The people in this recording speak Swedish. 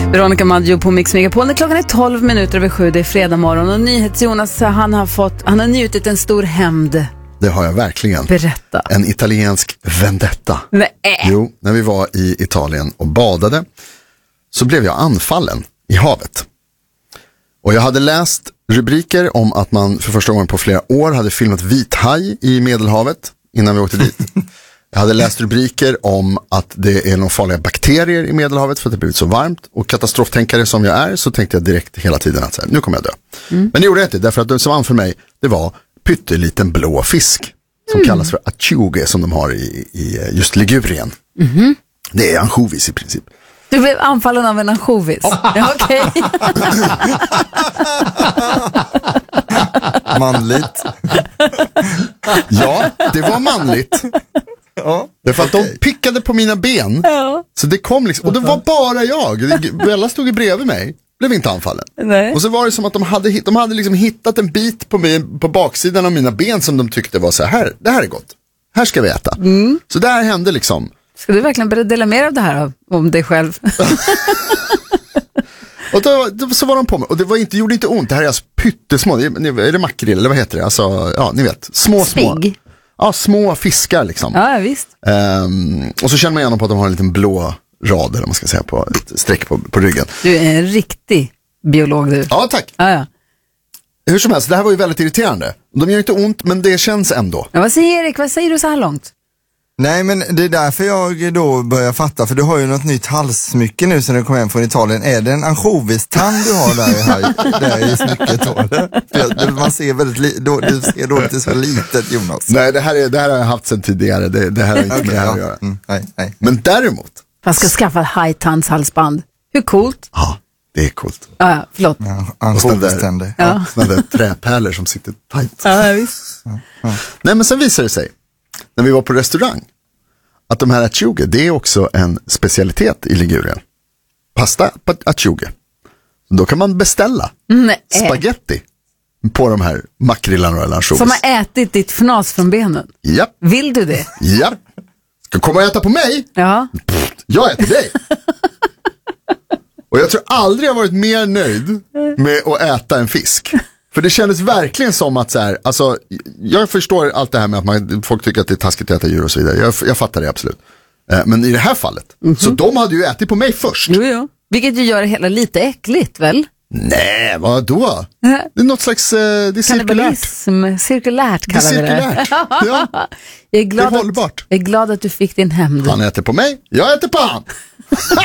Veronica Maggio på Mix Megapol. Klockan är 12 minuter över 7, det är fredag morgon. Och NyhetsJonas, han har njutit en stor hämnd. Det har jag verkligen. Berätta. En italiensk vendetta. Nej. Jo, när vi var i Italien och badade så blev jag anfallen i havet. Och jag hade läst rubriker om att man för första gången på flera år hade filmat vithaj i Medelhavet innan vi åkte dit. Jag hade läst rubriker om att det är några farliga bakterier i Medelhavet för att det blivit så varmt. Och katastroftänkare som jag är så tänkte jag direkt hela tiden att så här, nu kommer jag dö. Men det gjorde jag inte, därför att det som var för mig, det var pytteliten blå fisk. Som kallas för acciughe, som de har i just Ligurien. Det är ansjovis i princip. Du blev anfallen av en ansjovis. Ja, okej. Manligt. Ja, det var manligt. Ja, därför att de pickade på mina ben. Ja. Så det kom liksom, och det var bara jag. Bella stod bredvid mig. Blev inte anfallen. Nej. Och så var det som att de hade liksom hittat en bit på baksidan av mina ben som de tyckte var så här, det här är gott. Här ska vi äta. Så det här hände liksom. Ska du verkligen börja dela mer av det här om dig själv? Och då så var de på mig. Och det gjorde inte ont. Det här är alltså pyttesmå. Är det makrill eller vad heter det? Alltså, ja, ni vet. Små. Ja, små fiskar liksom. Ja, visst. Och så känner man igenom på att de har en liten blå rad, eller man ska säga, på ett streck på ryggen. Du är en riktig biolog, du. Ja, tack. Ja. Hur som helst, det här var ju väldigt irriterande. De gör inte ont, men det känns ändå. Ja, vad säger Erik? Vad säger du så här långt? Nej, men det är därför jag då börjar fatta, för du har ju något nytt halssmycke nu sen du kom hem från Italien. Är det en ansjovistand du har där i smycket då? Man ser väldigt du ser då lite så litet, Jonas. Nej, det här har jag haft sedan tidigare. Det här har inte med det här att göra. Nej. Men däremot. Man ska skaffa ett high-tands-halsband. Hur coolt? Ja, det är coolt. Ja, förlåt. Ansjoviständer. Ja. Sådana där träpärlor som sitter tajt. Ja, visst. Nej, men sen visade det sig, när vi var på restaurang, att de här acciughe, det är också en specialitet i Ligurien. Pasta acciughe. Då kan man beställa spaghetti på de här makrillarna eller ansjovis. Som har ätit ditt fnas från benen. Ja. Vill du det? Ja. Ska komma och äta på mig? Ja. Jag äter dig. Och jag tror aldrig jag varit mer nöjd med att äta en fisk. För det kändes verkligen som att så här, alltså, jag förstår allt det här med att folk tycker att det är taskigt att äta djur och så vidare. Jag fattar det absolut. Men i det här fallet, så de hade ju ätit på mig först. Jo. Vilket ju gör det hela lite äckligt, väl? Nej, vadå? Det är något slags, det är cirkulärt kallar vi det. Ja. Jag är glad det är hållbart. Jag är glad att du fick din hämnd. Han äter på mig, jag äter på han.